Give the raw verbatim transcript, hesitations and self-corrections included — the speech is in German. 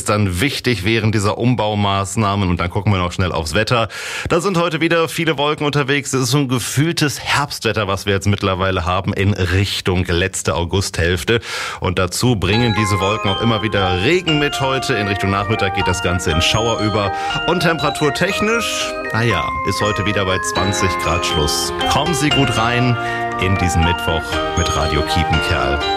ist dann wichtig während dieser Umbaumaßnahmen. Und dann gucken wir noch schnell aufs Wetter. Da sind heute wieder viele Wolken unterwegs. Es ist so ein gefühltes Herbstwetter, was wir jetzt mittlerweile haben in Richtung letzte Augusthälfte. Und dazu bringen diese Wolken auch immer wieder Regen mit heute. In Richtung Nachmittag geht das Ganze in Schauer über. Und temperaturtechnisch, naja, ist heute wieder bei zwanzig Grad Schluss. Kommen Sie gut rein in diesen Mittwoch mit Radio Kiepenkerl.